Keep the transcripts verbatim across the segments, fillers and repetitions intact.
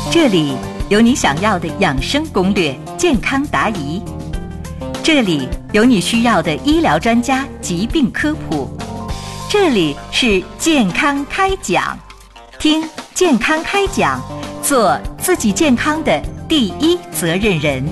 这里有你想要的养生攻略、健康答疑，这里有你需要的医疗专家疾病科普，这里是健康开讲，听健康开讲，做自己健康的第一责任人。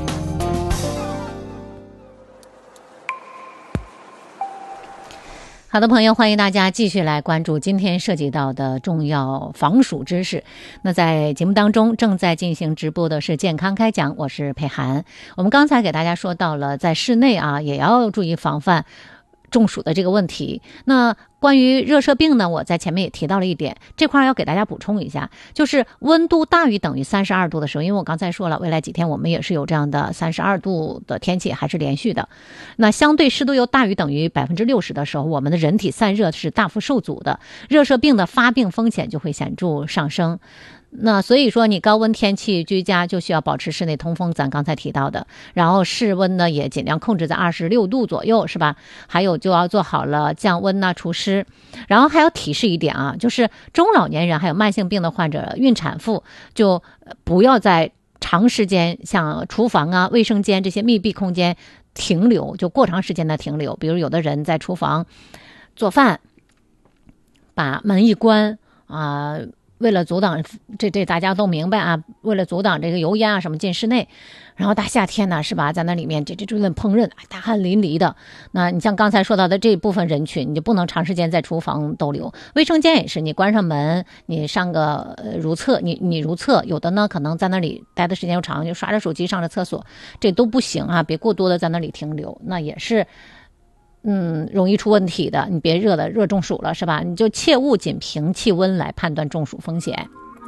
好的，朋友，欢迎大家继续来关注今天涉及到的重要防暑知识。那在节目当中正在进行直播的是健康开讲，我是佩涵。我们刚才给大家说到了，在室内啊也要注意防范中暑的这个问题。那关于热射病呢，我在前面也提到了一点，这块要给大家补充一下，就是温度大于等于三十二度的时候，因为我刚才说了，未来几天我们也是有这样的三十二度的天气，还是连续的。那相对湿度又大于等于百分之六十的时候，我们的人体散热是大幅受阻的，热射病的发病风险就会显著上升。那所以说你高温天气居家就需要保持室内通风，咱刚才提到的，然后室温呢也尽量控制在二十六度左右，是吧？还有就要做好了降温呐、除湿。然后还要提示一点啊，就是中老年人还有慢性病的患者、孕产妇就不要在长时间像厨房啊、卫生间这些密闭空间停留，就过长时间的停留。比如有的人在厨房做饭，把门一关啊、呃为了阻挡这这大家都明白啊，为了阻挡这个油烟啊什么进室内，然后大夏天呢是吧，在那里面这这这顿烹饪，大汗淋漓的。那你像刚才说到的这部分人群，你就不能长时间在厨房逗留。卫生间也是，你关上门，你上个、呃、如厕，你你如厕，有的呢可能在那里待的时间又长，就刷着手机上着厕所，这都不行啊，别过多的在那里停留，那也是。嗯，容易出问题的，你别热的热中暑了是吧？你就切勿仅凭气温来判断中暑风险。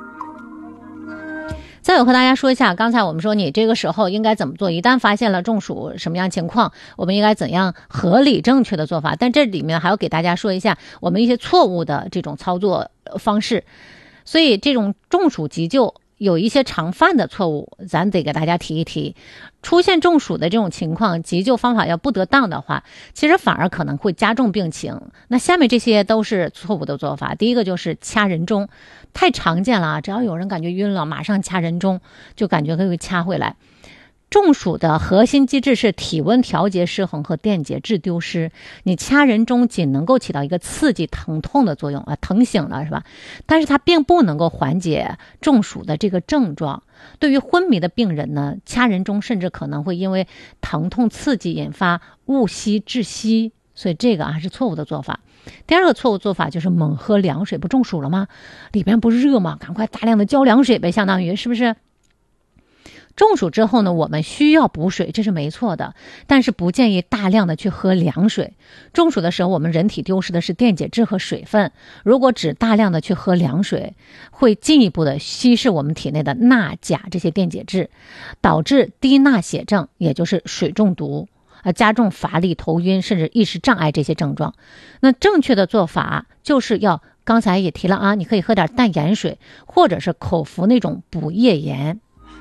再有和大家说一下，刚才我们说你这个时候应该怎么做，一旦发现了中暑什么样情况，我们应该怎样合理正确的做法。但这里面还要给大家说一下我们一些错误的这种操作方式。所以这种中暑急救有一些常犯的错误，咱得给大家提一提。出现中暑的这种情况，急救方法要不得当的话，其实反而可能会加重病情。那下面这些都是错误的做法。第一个就是掐人中，太常见了啊！只要有人感觉晕了，马上掐人中，就感觉可以掐回来。中暑的核心机制是体温调节失衡和电解质丢失，你掐人中仅能够起到一个刺激疼痛的作用啊，疼醒了是吧？但是它并不能够缓解中暑的这个症状。对于昏迷的病人呢，掐人中甚至可能会因为疼痛刺激引发误吸窒息，所以这个啊是错误的做法。第二个错误做法就是猛喝凉水，不中暑了吗？里边不是热吗？赶快大量的浇凉水呗，相当于是不是？中暑之后呢，我们需要补水，这是没错的，但是不建议大量的去喝凉水。中暑的时候，我们人体丢失的是电解质和水分，如果只大量的去喝凉水，会进一步的稀释我们体内的钠、钾这些电解质，导致低钠血症，也就是水中毒，呃，加重乏力、头晕，甚至意识障碍这些症状。那正确的做法就是要，刚才也提了啊，你可以喝点淡盐水，或者是口服那种补液盐。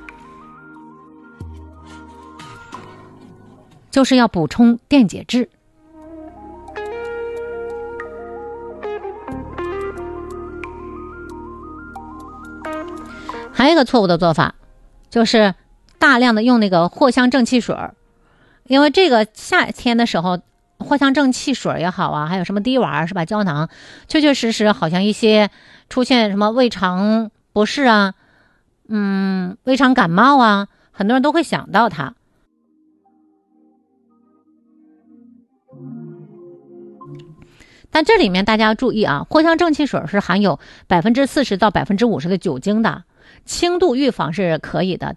就是要补充电解质。还有一个错误的做法，就是大量的用那个藿香正气水，因为这个夏天的时候，藿香正气水也好啊，还有什么滴丸是吧，胶囊，确确实实好像一些出现什么胃肠不适啊，嗯，胃肠感冒啊，很多人都会想到它。但这里面大家要注意啊，藿香正气水是含有百分之四十到百分之五十的酒精的，轻度预防是可以的，